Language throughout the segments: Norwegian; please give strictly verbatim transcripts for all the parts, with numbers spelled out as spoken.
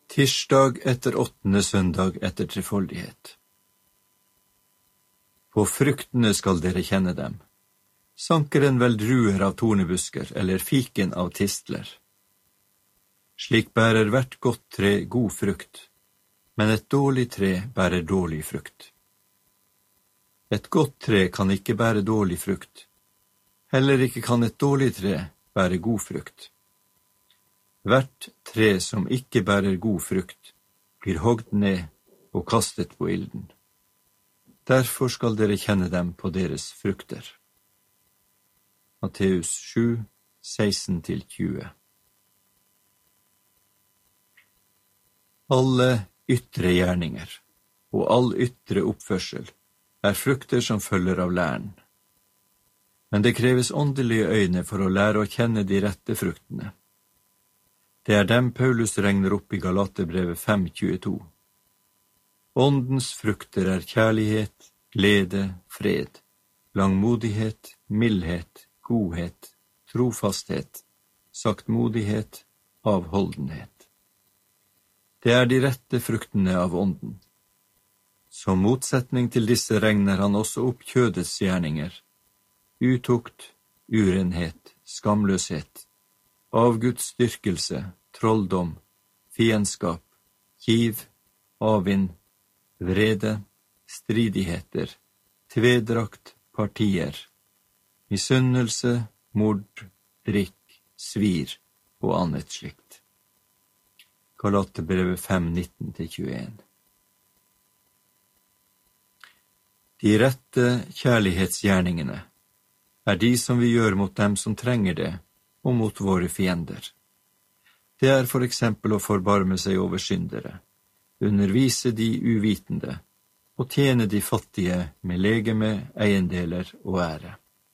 Tirsdag etter åttende søndag etter trefoldighet. På fruktene skal dere kjenne dem. Sanker en vel druer av tornebusker, eller fiken av tistler? Slik bærer hvert godt tre god frukt, men et dårlig tre bærer dårlig frukt. Et godt tre kan ikke bære dårlig frukt, heller ikke kan et dårlig tre bære god frukt. Hvert tre som ikke bærer god frukt, blir hogd ned og kastet på ilden. Derfor skal dere kjenne dem på deres frukter. Matteus sju, seksten til tjue. Alle ytre gjerninger og all ytre oppførsel er frukter som følger av læren. Men det kreves åndelige øyne for å lære å kjenne de rette fruktene. Det er dem Paulus regner opp i Galaterbrevet fem tjueto. Åndens frukter er kjærlighet, glede, fred, langmodighet, mildhet, godhet, trofasthet, saktmodighet, avholdenhet. Det er de rette fruktene av ånden. Som motsetning til disse regner han også opp kjødets gjerninger, utukt, urenhet, skamløshet, avgudsdyrkelse, trolldom, fiendskap, kiv, avvind, vrede, stridigheter, tvedrakt, partier, misunnelse, mord, drikk, svir og annet slikt. Galaterbrevet fem, nitten til tjueen. De rette kjærlighetsgjerningene er de som vi gjør mot dem som trenger det, og mot våre fiender. Det er for eksempel å forbarme seg over syndere, undervise de uvitende, og tjene de fattige med legeme, eiendeler og ære.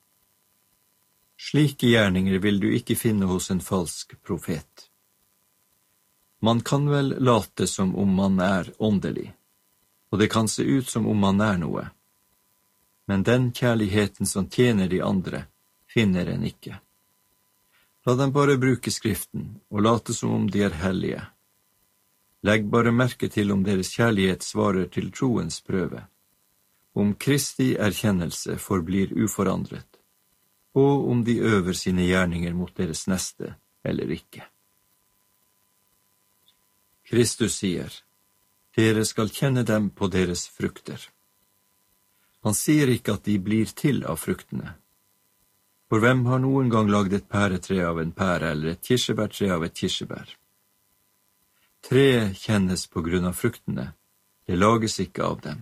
Slike gjerninger vil du ikke finne hos en falsk profet. Man kan vel late som om man er åndelig, og det kan se ut som om man er noe, men den kjærligheten som tjener de andre, finner en ikke. La dem bare bruke Skriften og late som om de er hellige. Legg bare merke til om deres kjærlighet svarer til troens prøve, om Kristi erkjennelse forblir uforandret, og om de øver sine gjerninger mot deres neste eller ikke. Kristus sier, dere skal kjenne dem på deres frukter. Han sier ikke at de blir til av fruktene. For hvem har noen gang lagd et pæretre av en pære eller et kirsebærtre av et kirsebær? Treet kjennes på grunn av fruktene, det lages ikke av dem.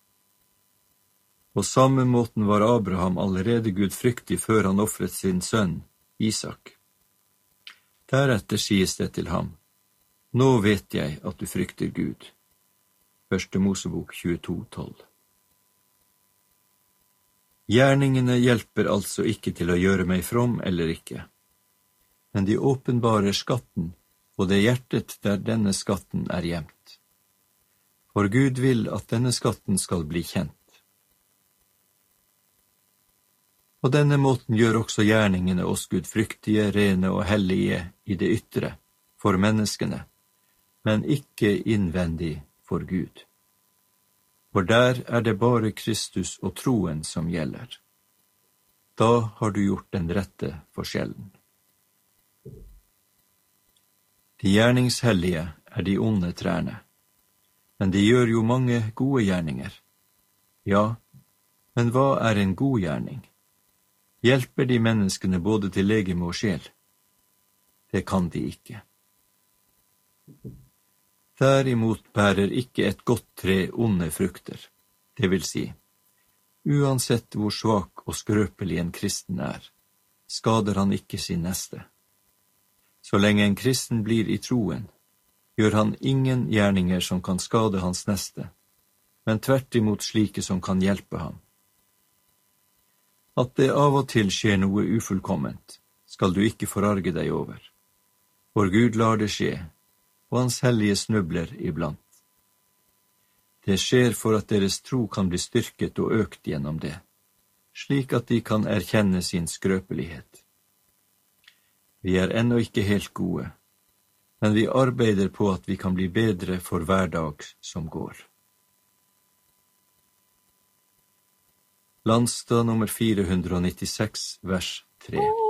På samme måten var Abraham allerede gudfryktig før han offret sin sønn, Isak. Deretter sies det til ham, nå vet jeg at du frykter Gud. Første Mosebok tjueto, tolv. Gjerningene hjelper altså ikke til å gjøre meg from eller ikke, men de åpenbarer skatten, og det er hjertet der denne skatten er gjemt. For Gud vil at denne skatten skal bli kjent. På denne måten gjør også gjerningene oss gudfryktige, rene og hellige i det ytre, for menneskene, men ikke innvendig for Gud. For der er det bare Kristus og troen som gjelder. Da har du gjort den rette forskjellen. De gjerningshellige er de onde trærne, men de gjør jo mange gode gjerninger. Ja, men hva er en god gjerning? Hjelper de menneskene både til legeme og sjel? Det kan de ikke. Derimot bærer ikke et godt tre onde frukter, det vil si, uansett hvor svak og skrøpelig en kristen er, skader han ikke sin neste. Så lenge en kristen blir i troen, gjør han ingen gjerninger som kan skade hans neste, men tvert imot slike som kan hjelpe ham. At det av og til skjer noe ufullkomment, skal du ikke forarge deg over, for Gud lar det skje, og hans hellige snubler iblant. Det skjer for at deres tro kan bli styrket og økt gjennom det, slik at de kan erkjenne sin skrøpelighet. Vi er ennå ikke helt gode, men vi arbeider på at vi kan bli bedre for hver dag som går. Landstad nummer fire hundre nittiseks, vers tre.